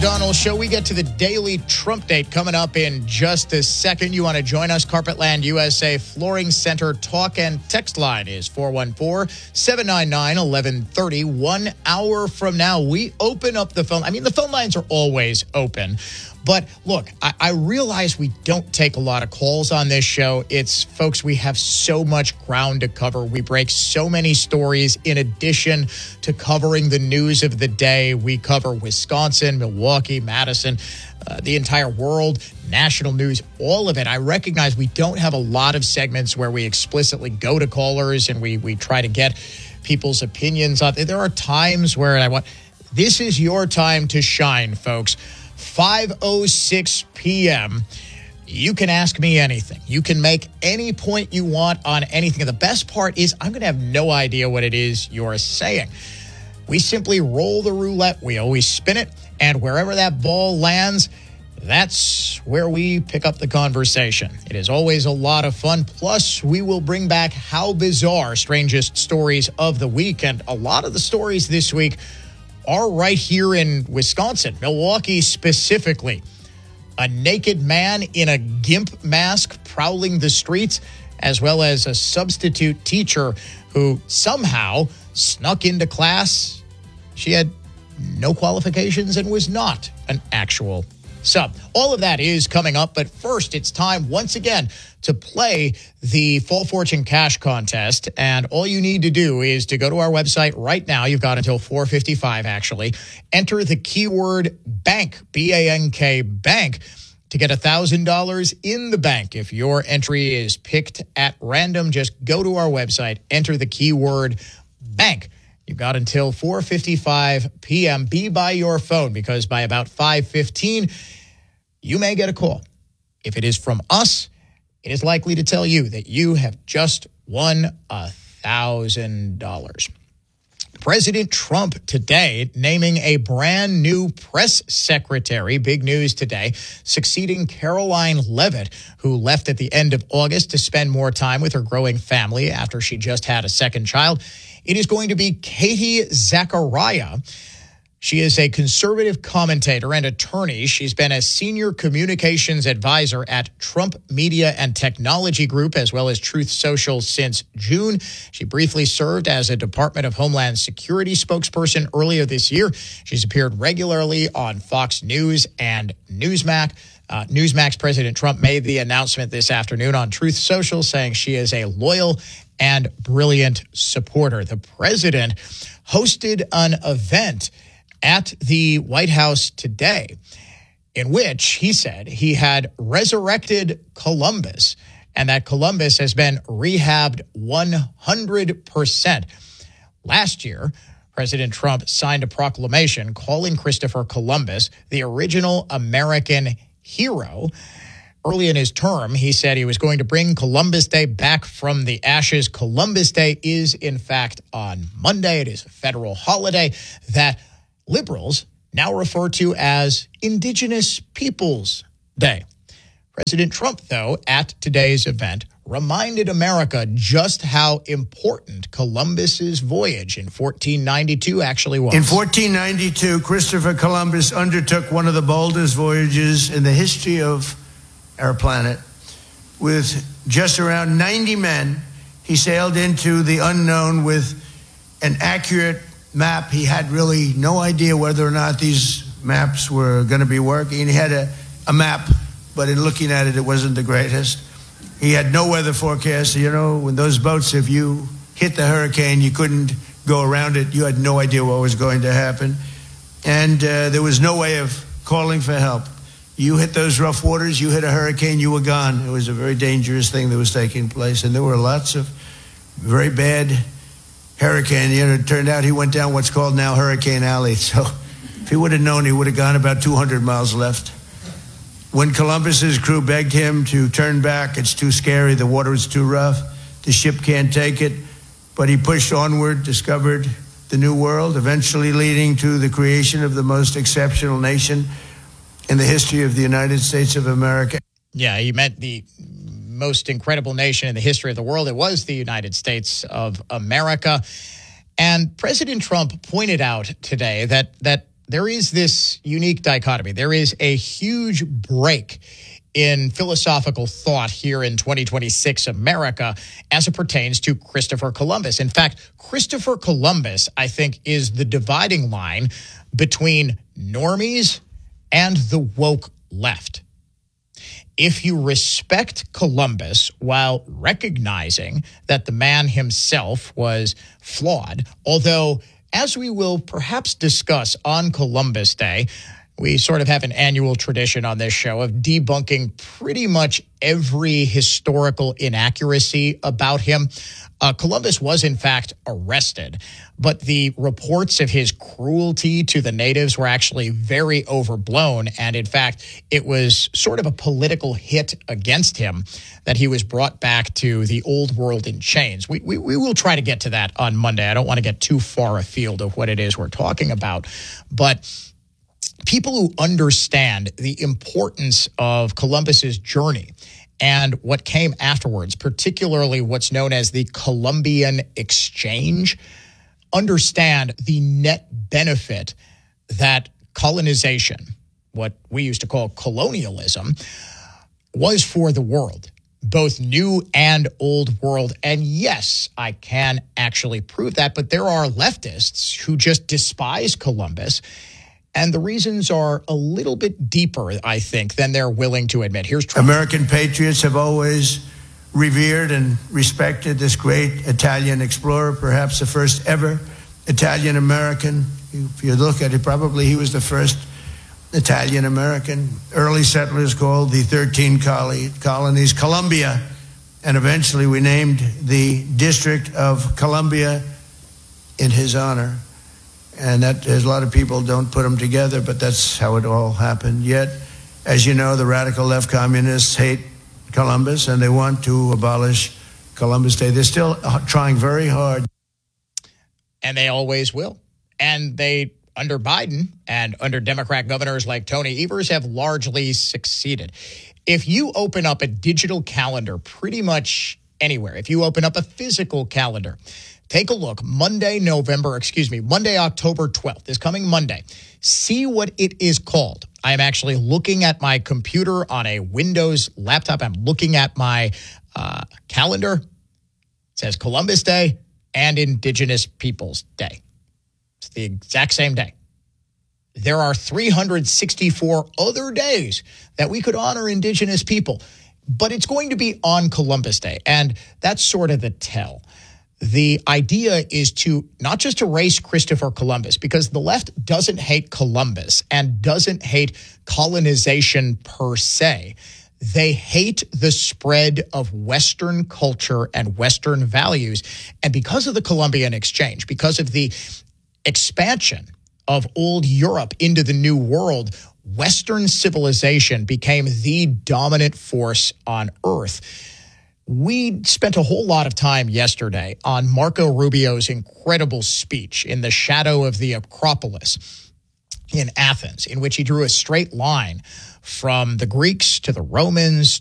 Donald Show. We get to the daily Trump date coming up in just a second. You want to join us? Carpetland USA Flooring Center talk and text line is 414-799-1130. 1 hour from now, we open up the phone. I mean, the phone lines are always open. But look, I realize we don't take a lot of calls on this show. It's, folks, we have so much ground to cover. We break so many stories in addition to covering the news of the day. We cover Wisconsin, Milwaukee, Madison, the entire world, national news, all of it. I recognize we don't have a lot of segments where we explicitly go to callers and we try to get people's opinions on it. There are times where this is your time to shine, folks. 5:06 p.m. You can ask me anything. You can make any point you want on anything. And the best part is I'm going to have no idea what it is you're saying. We simply roll the roulette wheel. We spin it, and wherever that ball lands, that's where we pick up the conversation. It is always a lot of fun. Plus, we will bring back How Bizarre, strangest stories of the week. And a lot of the stories this week are right here in Wisconsin, Milwaukee specifically. A naked man in a GIMP mask prowling the streets, as well as a substitute teacher who somehow snuck into class. She had no qualifications and was not an actual sub. All of that is coming up, but first it's time once again to play the Fall Fortune Cash Contest, and all you need to do is to go to our website right now. You've got until 4:55 actually. Enter the keyword BANK, B-A-N-K, BANK, to get $1,000 in the bank. If your entry is picked at random, just go to our website, enter the keyword BANK. You've got until 4:55 p.m. Be by your phone, because by about 5:15, you may get a call. If it is from us, it is likely to tell you that you have just won $1,000. President Trump today naming a brand new press secretary, big news today, succeeding Caroline Leavitt, who left at the end of August to spend more time with her growing family after she just had a second child. It is going to be Katie Zachariah. She is a conservative commentator and attorney. She's been a senior communications advisor at Trump Media and Technology Group, as well as Truth Social, since June. She briefly served as a Department of Homeland Security spokesperson earlier this year. She's appeared regularly on Fox News and Newsmax. Newsmax President Trump made the announcement this afternoon on Truth Social, saying she is a loyal and brilliant supporter. The president hosted an event at the White House today in which he said he had resurrected Columbus and that Columbus has been rehabbed 100%. Last year, President Trump signed a proclamation calling Christopher Columbus the original American hero. Early in his term, he said he was going to bring Columbus Day back from the ashes. Columbus Day is, in fact, on Monday. It is a federal holiday that liberals now refer to as Indigenous Peoples Day. President Trump, though, at today's event, reminded America just how important Columbus's voyage in 1492 actually was. In 1492, Christopher Columbus undertook one of the boldest voyages in the history of our planet. With just around 90 men, he sailed into the unknown with an accurate map. He had really no idea whether or not these maps were going to be working. He had a map, but in looking at it, it wasn't the greatest. He had no weather forecast. You know, when those boats, if you hit the hurricane, you couldn't go around it. You had no idea what was going to happen. And there was no way of calling for help. You hit those rough waters, you hit a hurricane, you were gone. It was a very dangerous thing that was taking place. And there were lots of very bad hurricane. You know, it turned out he went down what's called now Hurricane Alley. So if he would have known, he would have gone about 200 miles left. When Columbus's crew begged him to turn back, it's too scary, the water is too rough, the ship can't take it. But he pushed onward, discovered the new world, eventually leading to the creation of the most exceptional nation in the history of the United States of America. Yeah, he meant the most incredible nation in the history of the world. It was the United States of America. And President Trump pointed out today that there is this unique dichotomy. There is a huge break in philosophical thought here in 2026 America as it pertains to Christopher Columbus. In fact, Christopher Columbus, I think, is the dividing line between normies and the woke left. If you respect Columbus while recognizing that the man himself was flawed, although, as we will perhaps discuss on Columbus Day, we sort of have an annual tradition on this show of debunking pretty much every historical inaccuracy about him. Columbus was, in fact, arrested, but the reports of his cruelty to the natives were actually very overblown. And in fact, it was sort of a political hit against him that he was brought back to the old world in chains. We will try to get to that on Monday. I don't want to get too far afield of what it is we're talking about, but people who understand the importance of Columbus's journey and what came afterwards, particularly what's known as the Columbian Exchange, understand the net benefit that colonization, what we used to call colonialism, was for the world, both new and old world. And yes, I can actually prove that, but there are leftists who just despise Columbus. And the reasons are a little bit deeper, I think, than they're willing to admit. Here's Trump. American patriots have always revered and respected this great Italian explorer, perhaps the first ever Italian-American. If you look at it, probably he was the first Italian-American. Early settlers called the 13 colonies Columbia, and eventually we named the District of Columbia in his honor. And that a lot of people don't put them together, but that's how it all happened. Yet, as you know, the radical left communists hate Columbus and they want to abolish Columbus Day. They're still trying very hard. And they always will. And they, under Biden and under Democrat governors like Tony Evers, have largely succeeded. If you open up a digital calendar pretty much anywhere, if you open up a physical calendar, take a look, Monday, October 12th, this coming Monday. See what it is called. I am actually looking at my computer on a Windows laptop. I'm looking at my calendar. It says Columbus Day and Indigenous Peoples Day. It's the exact same day. There are 364 other days that we could honor Indigenous people, but it's going to be on Columbus Day, and that's sort of the tell. The idea is to not just erase Christopher Columbus, because the left doesn't hate Columbus and doesn't hate colonization per se. They hate the spread of Western culture and Western values. And because of the Columbian Exchange, because of the expansion of old Europe into the New World, Western civilization became the dominant force on Earth. We spent a whole lot of time yesterday on Marco Rubio's incredible speech in the shadow of the Acropolis in Athens, in which he drew a straight line from the Greeks to the Romans